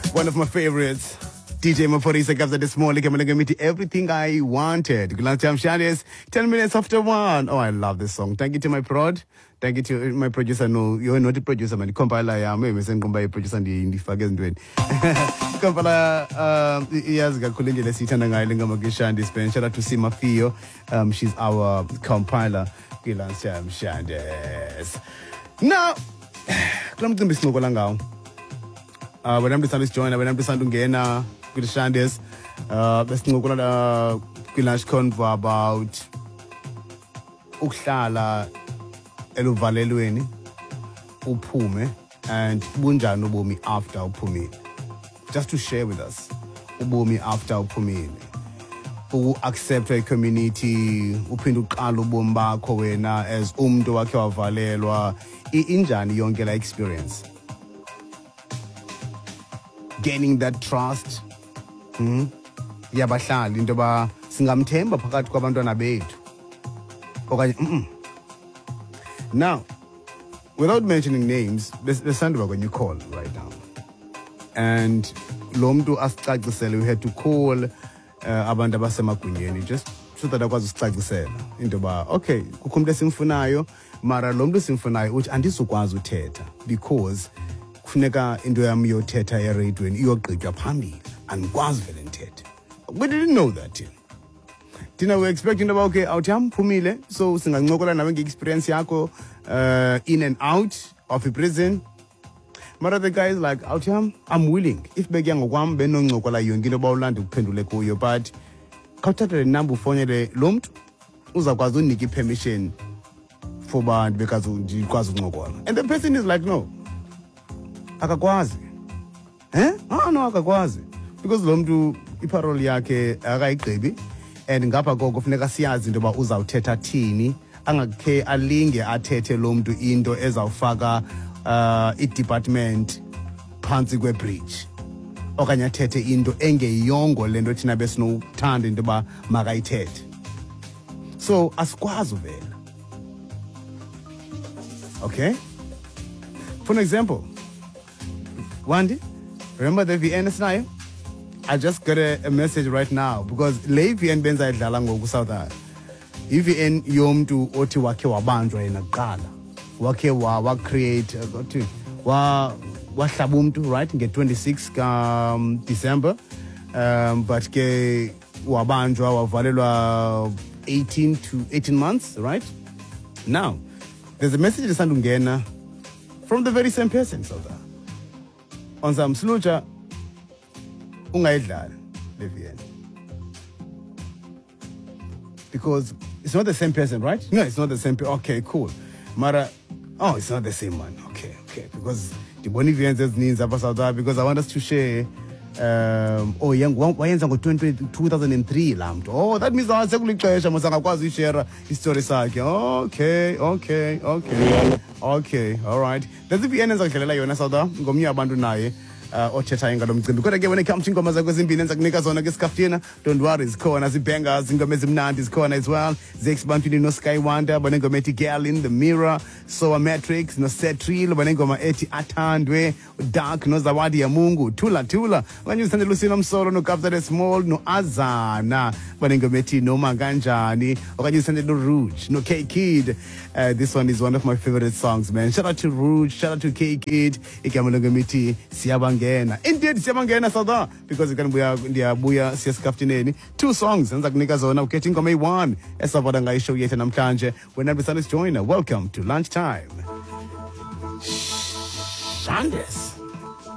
One of my favorites. DJ Maphorisa comes at this morning. I'm going to meet everything I wanted. Good lunch, Shandes. 10 minutes after 1. Oh, I love this song. Thank you to my prod. Thank you to my producer. No, you're not a producer, man. Compiler, I am. Maybe send compiler producer and the faggot doing. Compiler, yes, Gakulinja, the Sitan and Island of Shandes. Shout out to Sima Fio. She's our compiler. Good lunch, Shandes. Now, come to Miss Mogolangao. When I'm deciding to join, when I'm deciding to get with Shandes, let's talk about Kilash Convo about Uklala Eluvalelweni, Upume, and Bunja Nobomi after Upumi. Just to share with us, Ubomi after Upumi. Who accept a community, Upindu Kalubomba Kowena as Umdo Waka Valelwa, Injani Yongela experience. Gaining that trust. Yabahlali into ba singamthemba phakathi kwabantwana bethu. Okanye Now, without mentioning names, there's something when you call right now. And lo muntu asicacisele, we had to call abantu abasemagunyeni just so that akwazi usicacisela into ba okay, kukho umuntu esimfunayo mara lo muntu simfunayo uthi andizukwazi uthetha because kufuneka into yami yothetha eradweni iyogqitywa phambili andikwazi vele ndithethe. We didn't know that. Tina we expecting about okay awuthi phumile so singancokola nawe nge-experience yakho in and out of a prison. Mara the guy is like awuthi I'm willing if bekuya ngokwami benoncokola yonke into bawulanda ukuphendule kuyo but khawuthathe le number ufonele lo muntu uzakwazi unika i-permission for bantu bekazi ndikwazi ukuncokola and the person is like no akakwazi no akakwazi because lo muntu iparole yakhe akayigqibi and ngapha koko kufuneka siyazi into ba uzawuthetha thini angakhe alinge athethe lo muntu into ezawufaka i-department phansi kwe-bridge okanye athethe into engeyongo lento thina besinothanda into ba makayithethe so asikwazi vela. Okay, for an example, Wandy, remember the VN Snayo? I just got a message right now because le VN benza idlala ngoku South Africa. VN yomntu othi wakhe wabanjwa yena kuqala. Wakhe wa create wahlaba umuntu right nge-26 December but ke wabanjwa wavalelwa 18 months right. Now there's a message esandungena from the very same person South Africa. On some slucha ungayidlala levian because it's not the same person, right? No, it's not the same person. Okay, cool. Mara, oh, it's not the same one. Okay, because the Bonivians needs about South Africa because I want us to share. Oh, young wayenza ngo 2003 lamto. Oh, that means I sekuli xesha masangakwazi share history sakhe. Okay, all right. There's VN ezakudlalela yona South Africa ngomnye abantu naye othetha ngalo mcimbi. Kodwa ke when it comes to ingoma zakho ezimbini enzakunika zona ke Skaftina, don't worry, zikhona zibangers, ingoma ezimnandi zikhona as well. Zex Bantwini no Sky Wonder, banengoma ethi Girl in the Mirror, So a Matrix no Setril, banengoma ethi Athandwe, Dark no Zawadi ya Mungu, Tula when you send Lucina Msolo no Captain the Small no Azana, banengoma ethi no Maganjani, or you send it no Rouge no K Kid. This one is one of my favorite songs, man. Shout out to Rouge, shout out to K Kid, ikamulongomiti Siyabangena. Indeed, Siyabangena Sada, because you can be Buya Siyaskaftineni. 2 songs, and Zaknika Zona, getting Gome 1. Esavadanga show yet and Amkanje. When everybody's joiner, welcome to lunchtime. Shandes.